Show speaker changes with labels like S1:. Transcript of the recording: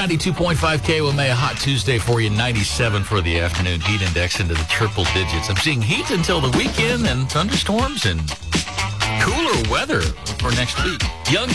S1: 92.5 KOMA, a hot Tuesday for you, 97 for the afternoon. Heat index into the triple digits. I'm seeing heat until the weekend and thunderstorms and cooler weather for next week. Young